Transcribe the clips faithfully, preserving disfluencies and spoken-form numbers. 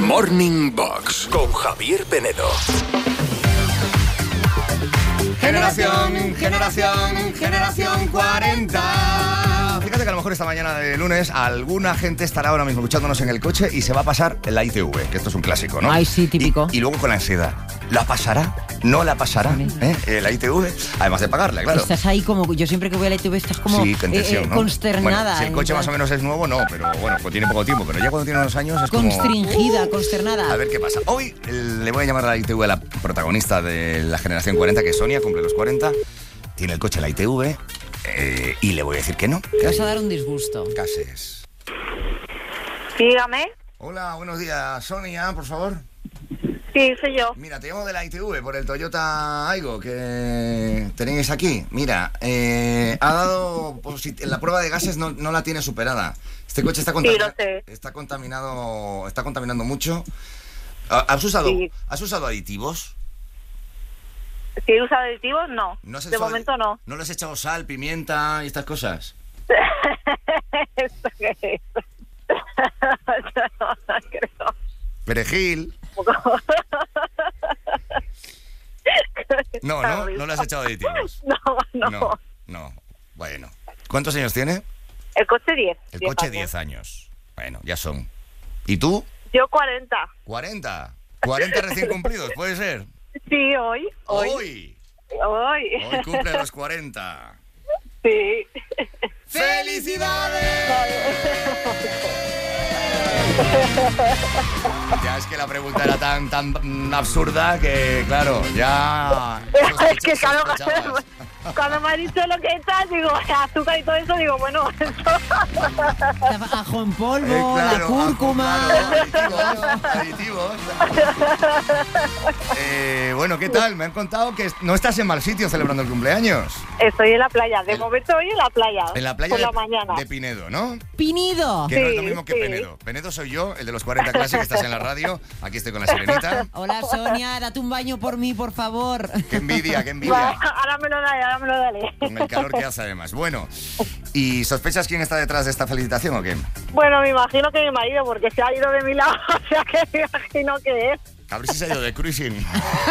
Morning Box con Javier Penedo. Generación, generación, generación cuarenta. Fíjate que a lo mejor esta mañana de lunes alguna gente estará ahora mismo escuchándonos en el coche y se va a pasar la I T V, que esto es un clásico, ¿no? Ay, sí, típico. Y, y luego con la ansiedad. ¿La pasará? ¿No la pasará? ¿Eh? La I T V, además de pagarla, claro. Estás ahí como, yo siempre que voy a la I T V estás como sí, con tensión, eh, eh, ¿no? consternada. Bueno, si el coche más o menos es nuevo, no, pero bueno, pues tiene poco tiempo. Pero ya cuando tiene unos años es constringida, como... consternada. A ver qué pasa. Hoy le voy a llamar a la I T V a la protagonista de la generación cuarenta, que es Sonia, cumple los cuarenta. Tiene el coche la I T V eh, y le voy a decir que no. Te vas a dar un disgusto. Cases. Dígame. Hola, buenos días. Sonia, por favor. Sí, soy yo. Mira, te llamo de la I T V por el Toyota Aygo que tenéis aquí. Mira, eh, ha dado... Posit- la prueba de gases no, no la tiene superada. Este coche está, contamina- sí, lo sé. está contaminado, está contaminando mucho. ¿Has usado, Sí. ¿has usado aditivos? Si he usado aditivos, no. ¿No has de echado- momento no. ¿No le has echado sal, pimienta y estas cosas? ¿Esto qué es? No, no creo. Perejil. No, no, no le has echado aditivos. No, no. No, no. Bueno. ¿Cuántos años tiene? El coche diez. El diez coche años. diez años. Bueno, ya son. ¿Y tú? Yo cuarenta. cuarenta. cuarenta recién cumplidos, ¿puede ser? Sí, hoy. Hoy. Hoy. Hoy. Hoy cumple los cuarenta. Sí. ¡Felicidades! Ya es que la pregunta era tan tan absurda que, claro, ya... Es que claro, sospechabas. cuando me ha dicho lo que tal, digo, azúcar y todo eso, digo, bueno, eso... Ajo en polvo, Eh, claro, la cúrcuma. claro, aditivos, aditivos. Eh, bueno, ¿qué tal? Me han contado que no estás en mal sitio celebrando el cumpleaños. Estoy en la playa, de El- momento hoy en la playa. En la playa por de, la mañana. de Pinedo, ¿no? Pinido. Que no es lo Sí, mismo que sí. Penedo. Penedo soy yo, el de los cuarenta Classic, que estás en la radio. Aquí estoy con la sirenita. Hola, Sonia, date un baño por mí, por favor. Qué envidia, qué Va, envidia. ahora me lo dale, ahora me lo dale. Con el calor que hace además. Bueno, ¿y sospechas quién está detrás de esta felicitación o qué? Bueno, me imagino que mi marido, porque se ha ido de mi lado, o sea que me imagino que es. A ver si se ha ido de cruising.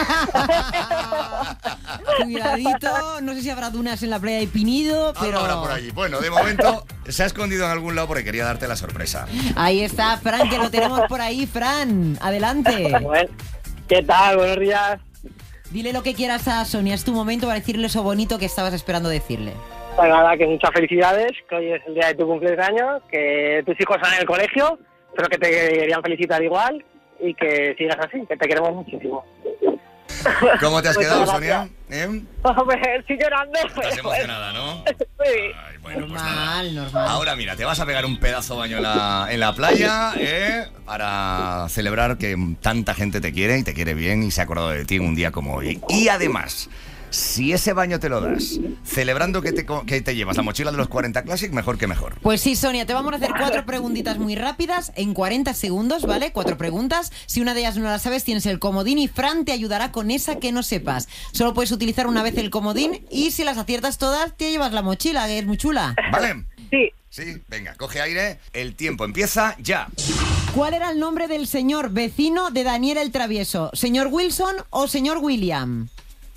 Cuidadito, no sé si habrá dunas en la playa de Pinido, pero... Ahora por allí. Bueno, de momento se ha escondido en algún lado porque quería darte la sorpresa. Ahí está, Fran, que lo tenemos por ahí. Fran, adelante. Bueno, ¿qué tal? Buenos días. Dile lo que quieras a Sonia, es tu momento para decirle eso bonito que estabas esperando decirle. Pues nada, que muchas felicidades, que hoy es el día de tu cumpleaños, que tus hijos están en el colegio, pero que te querían felicitar igual y que sigas así, que te queremos muchísimo. ¿Cómo te has Muchas quedado, gracias. Sonia? ¿Eh? Hombre, estoy llorando. Estás emocionada, ¿no? Sí. Ay, bueno, pues nada. Normal, normal. Ahora mira, te vas a pegar un pedazo de baño en la, en la playa, ¿eh? Para celebrar que tanta gente te quiere y te quiere bien y se ha acordado de ti en un día como hoy. Y además, si ese baño te lo das celebrando que te, co- que te llevas la mochila de los cuarenta Classic, mejor que mejor. Pues sí, Sonia, te vamos a hacer cuatro preguntitas muy rápidas en cuarenta segundos, ¿vale? Cuatro preguntas. Si una de ellas no la sabes, tienes el comodín y Fran te ayudará con esa que no sepas. Solo puedes utilizar una vez el comodín y si las aciertas todas, te llevas la mochila, que es muy chula. ¿Vale? Sí. Sí, venga, coge aire. El tiempo empieza ya. ¿Cuál era el nombre del señor vecino de Daniel el Travieso? ¿Señor Wilson o señor William?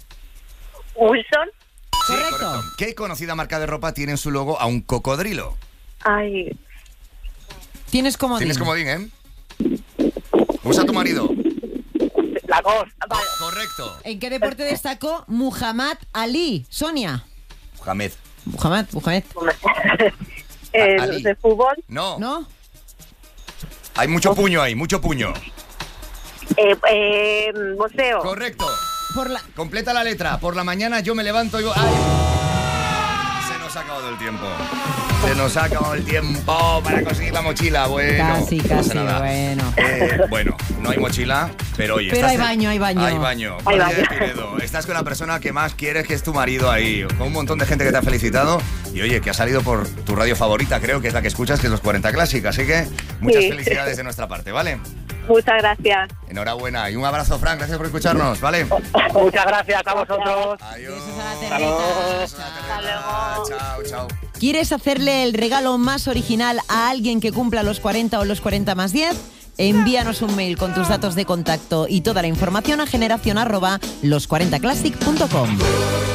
Wilson. Sí, Correcto. ¿Qué conocida marca de ropa tiene en su logo a un cocodrilo? Ay, Tienes comodín. Tienes comodín, ¿eh? Usa tu marido. La cosa. vale. Correcto. ¿En qué deporte destacó Muhammad Ali? Sonia. Mohamed. Muhammad, Muhammad. Eh, Ali. de fútbol. No. ¿No? Hay mucho puño ahí, mucho puño. Eh, eh, museo. Correcto. Por la... Completa la letra. Por la mañana yo me levanto y... ¡Ay! Se nos ha acabado el tiempo. Se nos ha acabado el tiempo para conseguir la mochila. Bueno, Casi, no pasa casi, nada. bueno. Eh, bueno, no hay mochila, pero oye... Pero estás hay en- baño, hay baño. Hay baño. Hay María de baño. Pinedo. Estás con la persona que más quieres, que es tu marido ahí. Con un montón de gente que te ha felicitado. Y oye, que ha salido por tu radio favorita, creo que es la que escuchas, que es los cuarenta Classic. Así que muchas Sí. felicidades de nuestra parte, ¿vale? Muchas gracias. Enhorabuena. Y un abrazo, Frank. Gracias por escucharnos, ¿vale? Muchas gracias a vosotros. Adiós. Besos a la Hasta luego. terreta. Besos a la terreta. Chao, chao. ¿Quieres hacerle el regalo más original a alguien que cumpla los cuarenta o los cuarenta más diez? Envíanos un mail con tus datos de contacto y toda la información a generación arroba los cuarenta classic punto com.